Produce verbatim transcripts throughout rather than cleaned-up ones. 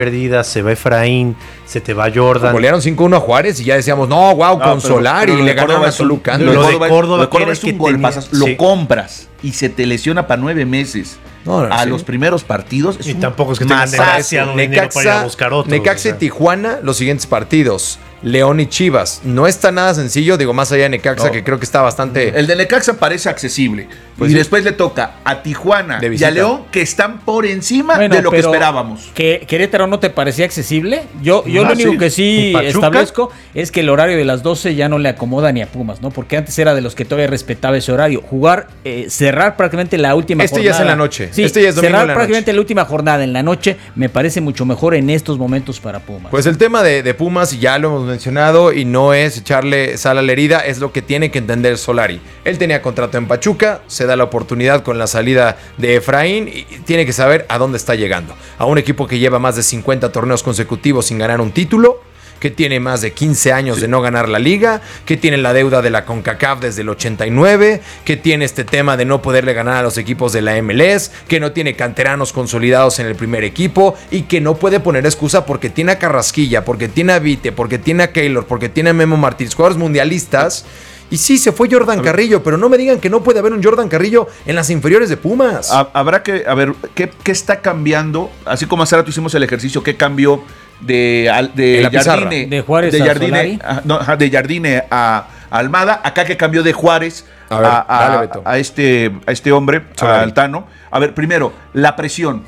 perdida, se va Efraín, se te va Jordan. Golearon cinco uno a Juárez y ya decíamos, no, wow, no, con pero, Solari, pero le ganaron a Toluca. Lo, lo de Córdoba, Córdoba es un gol, pasas, sí. Lo compras y se te lesiona para nueve meses. No, no, a sí. los primeros partidos es y un tampoco es que tengan demasiado dinero para ir a buscar otros. Necaxa y Tijuana, los siguientes partidos. León y Chivas. No está nada sencillo, digo, más allá de Necaxa, no. que creo que está bastante... El de Necaxa parece accesible. Pues y sí. después le toca a Tijuana y a León, que están por encima bueno, de lo que esperábamos. ¿Que Querétaro no te parecía accesible? Yo, yo ah, lo único sí. que sí establezco es que el horario de las doce ya no le acomoda ni a Pumas, ¿no? Porque antes era de los que todavía respetaba ese horario. Jugar, eh, cerrar prácticamente la última este jornada. Este ya es en la noche. Sí, este ya es domingo cerrar en la prácticamente noche. la última jornada en la noche me parece mucho mejor en estos momentos para Pumas. Pues el tema de, de Pumas, ya lo hemos mencionado, y no es echarle sal a la herida, es lo que tiene que entender Solari. Él tenía contrato en Pachuca, se da la oportunidad con la salida de Efraín y tiene que saber a dónde está llegando. A un equipo que lleva más de cincuenta torneos consecutivos sin ganar un título, que tiene más de quince años sí. de no ganar la liga, que tiene la deuda de la CONCACAF desde el ochenta y nueve, que tiene este tema de no poderle ganar a los equipos de la M L S, que no tiene canteranos consolidados en el primer equipo y que no puede poner excusa porque tiene a Carrasquilla, porque tiene a Vite, porque tiene a Keylor, porque tiene a Memo Martínez, jugadores mundialistas. Y sí, se fue Jordan Carrillo, pero no me digan que no puede haber un Jordan Carrillo en las inferiores de Pumas. Habrá que, a ver, ¿qué, qué está cambiando? Así como hace rato hicimos el ejercicio, ¿qué cambió de, de Jardine? De Juárez de a Jardine, a, no, de Jardine a, a Almada. Acá que cambió de Juárez a, ver, a, dale, a, a, este, a este hombre, a Altano. A ver, primero, la presión.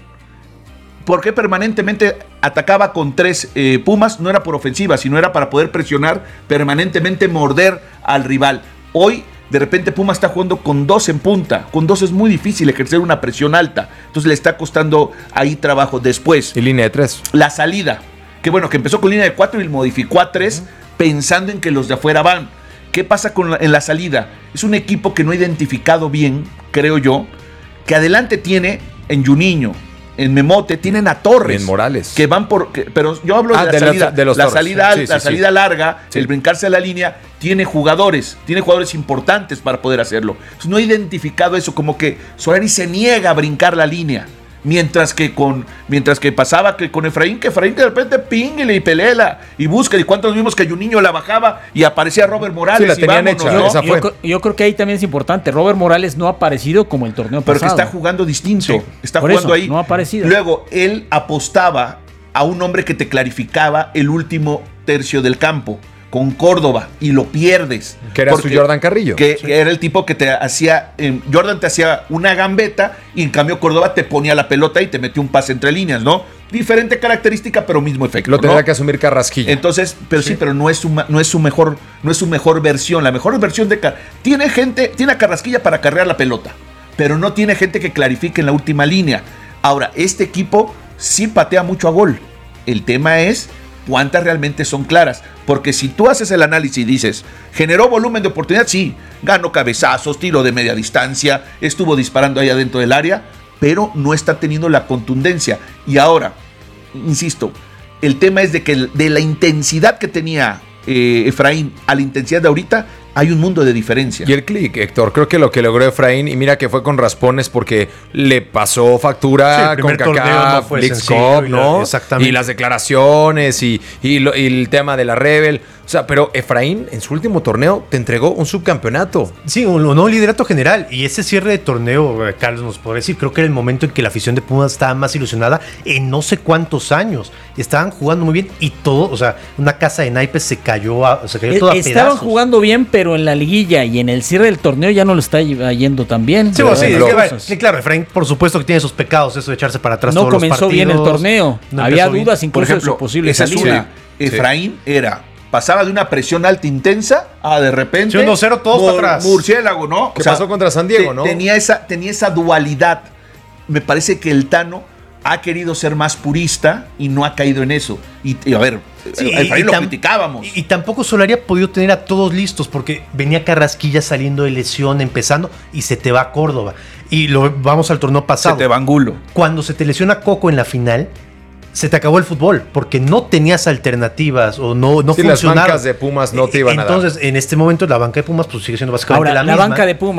¿Por qué permanentemente atacaba con tres eh, Pumas? No era por ofensiva, sino era para poder presionar permanentemente, morder al rival. Hoy, de repente, Pumas está jugando con dos en punta. Con dos es muy difícil ejercer una presión alta. Entonces le está costando ahí trabajo. Después, y línea de tres. La salida. Que bueno, que empezó con línea de cuatro y modificó a tres, uh-huh. pensando en que los de afuera van. ¿Qué pasa con la, en la salida? Es un equipo que no ha identificado bien, creo yo, que adelante tiene en Juninho, en Memote, tienen a Torres. En Morales. Que van por. Que, pero yo hablo ah, de la de salida. Los, de los la Torres. salida, sí, sí, la sí, salida sí. larga, sí. el brincarse a la línea, tiene jugadores, tiene jugadores importantes para poder hacerlo. Entonces, no he identificado eso, como que Solari se niega a brincar la línea. Mientras que con mientras que pasaba que con Efraín, que Efraín de repente pínguele y pelela y busca. ¿Y cuántos vimos que Juninho la bajaba y aparecía Robert Morales? Sí, la tenían hecha, ¿no? Esa fue. Yo, yo creo que ahí también es importante. Robert Morales no ha aparecido como el torneo pero pasado. Pero que está jugando distinto. Sí, está por jugando eso, ahí. No ha aparecido. Luego, él apostaba a un hombre que te clarificaba el último tercio del campo. Con Córdoba y lo pierdes. Que era porque, su Jordan Carrillo. Que sí. era el tipo que te hacía, eh, Jordan te hacía una gambeta y en cambio Córdoba te ponía la pelota y te metió un pase entre líneas, ¿no? Diferente característica, pero mismo efecto. Lo tendrá ¿no? que asumir Carrasquilla. Entonces, pero sí, sí pero no es, su, no es su mejor, no es su mejor versión. La mejor versión de Car- tiene gente, tiene a Carrasquilla para carrear la pelota, pero no tiene gente que clarifique en la última línea. Ahora, este equipo sí patea mucho a gol. El tema es cuántas realmente son claras, porque si tú haces el análisis y dices, generó volumen de oportunidad, sí, ganó cabezazos, tiro de media distancia, estuvo disparando ahí adentro del área, pero no está teniendo la contundencia. Y ahora, insisto, el tema es de que de la intensidad que tenía eh, Efraín a la intensidad de ahorita, hay un mundo de diferencia. Y el clic, Héctor, creo que lo que logró Efraín, y mira que fue con raspones porque le pasó factura sí, con CONCACAF, no Leagues Cup, ¿no? Exactamente. Y las declaraciones y, y, lo, y el tema de la Rebel. O sea, pero Efraín en su último torneo te entregó un subcampeonato. Sí, un, un liderato general. Y ese cierre de torneo, Carlos nos podría decir, creo que era el momento en que la afición de Pumas estaba más ilusionada en no sé cuántos años. Estaban jugando muy bien y todo, o sea, una casa de naipes se cayó, a, se cayó toda a pedazos. Estaban jugando bien, pero en la liguilla y en el cierre del torneo ya no lo está yendo tan bien. Sí, bueno, sí, es que, va, sí, claro, Efraín por supuesto que tiene sus pecados, eso de echarse para atrás no todos los partidos. No comenzó bien el torneo, no había dudas bien. incluso por ejemplo, de su posible esa salida. Sí, Efraín sí. era... pasaba de una presión alta intensa a de repente... uno cero todos mur- para atrás. Murciélago, ¿no? ¿Qué o sea, pasó contra San Diego, te, no? Tenía esa, tenía esa dualidad. Me parece que el Tano ha querido ser más purista y no ha caído en eso. Y, y a ver, sí, a Efraín lo tam- criticábamos. Y, y tampoco Solari ha podido tener a todos listos porque venía Carrasquilla saliendo de lesión, empezando, y se te va a Córdoba. Y lo vamos al torneo pasado. Se te va Angulo. Cuando se te lesiona Coco en la final... se te acabó el fútbol, porque no tenías alternativas o no, no sí, funcionaron. Las bancas de Pumas no te iban Entonces, a dar. en este momento la banca de Pumas pues sigue siendo básicamente Ahora, la misma. misma. La banca de Pumas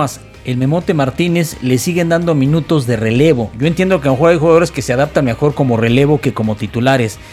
el Memote Martínez le siguen dando minutos de relevo. Yo entiendo que a lo mejor hay jugadores que se adaptan mejor como relevo que como titulares,